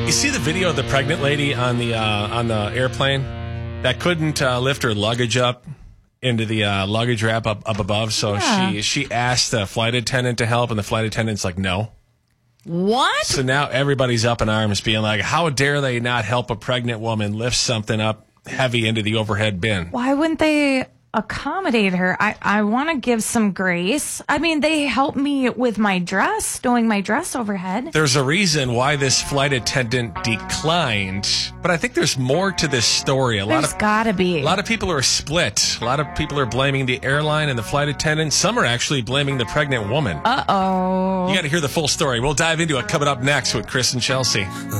You see the video of the pregnant lady on the airplane that couldn't lift her luggage up into the luggage rack up above, so she asked the flight attendant to help, and the flight attendant's like, no. What? So now everybody's up in arms being like, how dare they not help a pregnant woman lift something up heavy into the overhead bin? Why wouldn't they accommodate her? I want to give some grace. I mean, they helped me with my dress, stowing my dress overhead. There's a reason why this flight attendant declined, but I think there's more to this story. There's gotta be. A lot of people are split. A lot of people are blaming the airline and the flight attendant. Some are actually blaming the pregnant woman. Uh-oh. You got to hear the full story. We'll dive into it coming up next with Chris and Chelsea.